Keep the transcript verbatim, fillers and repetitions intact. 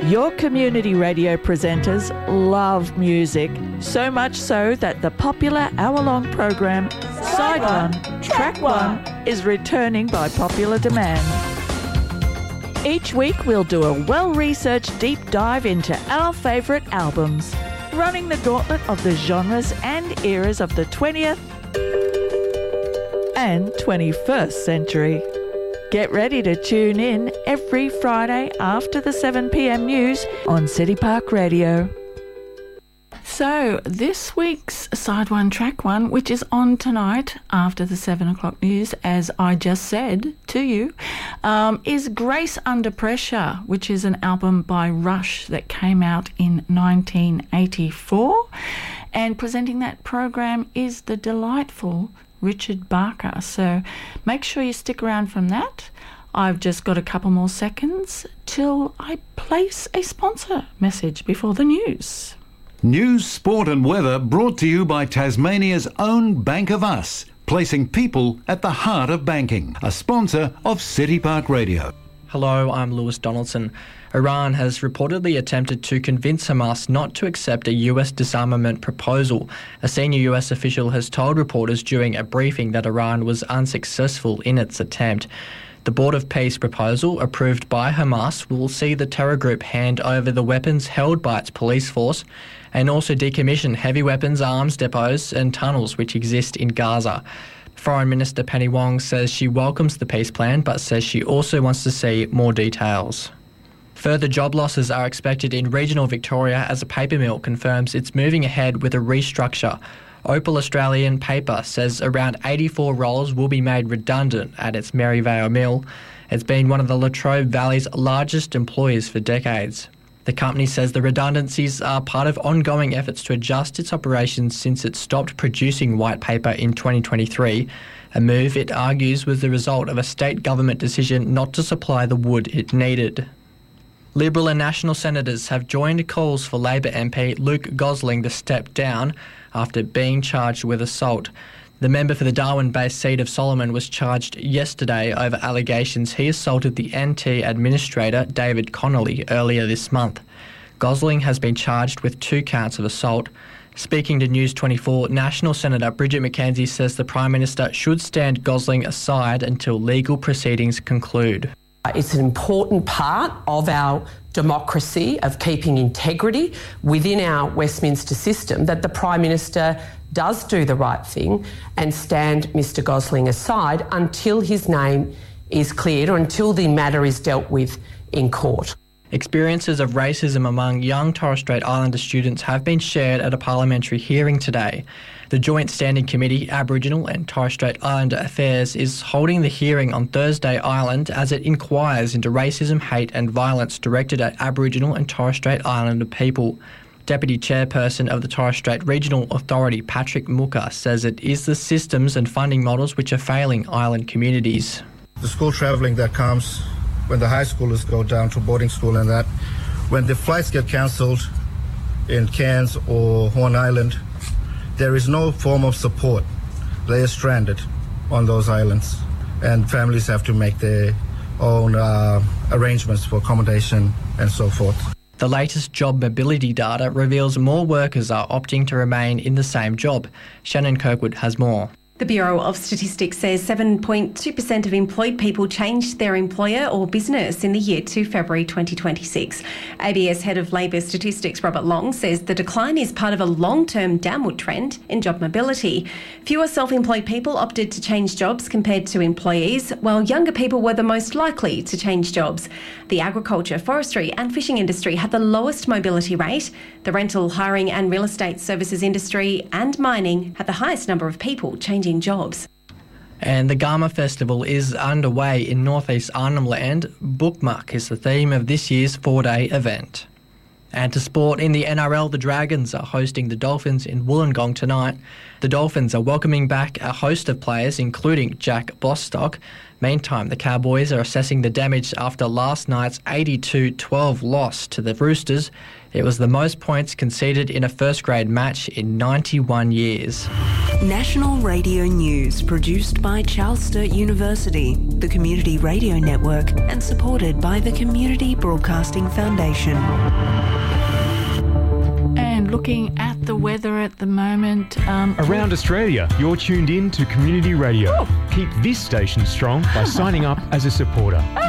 Your community radio presenters love music, so much so that the popular hour-long program Side One, Track One is returning by popular demand. Each week we'll do a well-researched deep dive into our favourite albums, running the gauntlet of the genres and eras of the twentieth and twenty-first century. Get ready to tune in every Friday after the seven p.m. news on City Park Radio. So, this week's Side One, Track One, which is on tonight after the seven o'clock news, as I just said to you, um, is Grace Under Pressure, which is an album by Rush that came out in nineteen eighty-four. And presenting that program is the delightful Richard Barker. So make sure you stick around from that. I've just got a couple more seconds till I place a sponsor message before the news. News, sport and weather brought to you by Tasmania's own Bank of Us, placing people at the heart of banking. A sponsor of City Park Radio. Hello, I'm Lewis Donaldson. Iran has reportedly attempted to convince Hamas not to accept a U S disarmament proposal. A senior U S official has told reporters during a briefing that Iran was unsuccessful in its attempt. The Board of Peace proposal, approved by Hamas, will see the terror group hand over the weapons held by its police force and also decommission heavy weapons arms depots and tunnels which exist in Gaza. Foreign Minister Penny Wong says she welcomes the peace plan but says she also wants to see more details. Further job losses are expected in regional Victoria as a paper mill confirms it's moving ahead with a restructure. Opal Australian Paper says around eighty-four roles will be made redundant at its Maryvale mill. It's been one of the Latrobe Valley's largest employers for decades. The company says the redundancies are part of ongoing efforts to adjust its operations since it stopped producing white paper in twenty twenty-three, a move it argues was the result of a state government decision not to supply the wood it needed. Liberal and National senators have joined calls for Labor M P Luke Gosling to step down after being charged with assault. The member for the Darwin-based seat of Solomon was charged yesterday over allegations he assaulted the N T administrator David Connolly earlier this month. Gosling has been charged with two counts of assault. Speaking to News twenty-four, National Senator Bridget McKenzie says the Prime Minister should stand Gosling aside until legal proceedings conclude. It's an important part of our democracy, of keeping integrity within our Westminster system, that the Prime Minister does do the right thing and stand Mr Gosling aside until his name is cleared or until the matter is dealt with in court. Experiences of racism among young Torres Strait Islander students have been shared at a parliamentary hearing today. The Joint Standing Committee, Aboriginal and Torres Strait Islander Affairs, is holding the hearing on Thursday Island as it inquires into racism, hate and violence directed at Aboriginal and Torres Strait Islander people. Deputy Chairperson of the Torres Strait Regional Authority, Patrick Mooka, says it is the systems and funding models which are failing island communities. The school travelling that comes when the high schoolers go down to boarding school and that, when the flights get cancelled in Cairns or Horn Island, there is no form of support. They are stranded on those islands and families have to make their own uh, arrangements for accommodation and so forth. The latest job mobility data reveals more workers are opting to remain in the same job. Shannon Kirkwood has more. The Bureau of Statistics says seven point two percent of employed people changed their employer or business in the year to February twenty twenty-six. A B S Head of Labor Statistics Robert Long says the decline is part of a long-term downward trend in job mobility. Fewer self-employed people opted to change jobs compared to employees, while younger people were the most likely to change jobs. The agriculture, forestry and fishing industry had the lowest mobility rate. The rental, hiring and real estate services industry and mining had the highest number of people changing jobs. And the Garma Festival is underway in northeast Arnhem Land. Bookmark is the theme of this year's four-day event. And to sport, in the N R L, the Dragons are hosting the Dolphins in Wollongong tonight. The Dolphins are welcoming back a host of players, including Jack Bostock. Meantime, the Cowboys are assessing the damage after last night's eighty-two twelve loss to the Roosters. It was the most points conceded in a first-grade match in ninety-one years. National Radio News, produced by Charles Sturt University, the Community Radio Network, and supported by the Community Broadcasting Foundation. And looking at the weather at the moment... Um, Around Australia, you're tuned in to Community Radio. Oh. Keep this station strong by signing up as a supporter.